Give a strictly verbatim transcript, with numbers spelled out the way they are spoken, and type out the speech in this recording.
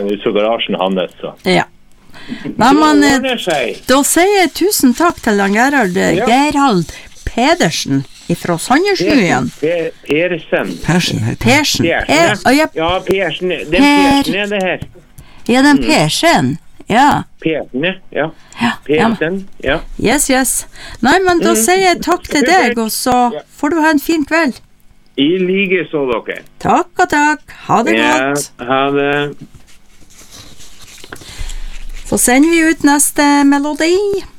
ut fra garasjen hans, så. Ja. Nei, men, da sier jeg tusen takk til han Gerhard, ja. Gerhard Pedersen fra Sandersnyen. Per, Persen. Persen. Persen. Per, ja. ja, Persen. Den Persen er det her. Ja, den Persen. Ja. Persen, ja. ja. Persen, ja. Yes, yes. Nei, men da mm. sier jeg takk til deg, og så får du ha en fin kveld. I like så, dere. Takk og takk. Ha det ja, godt. Ha det. Så sender vi ut neste melodi.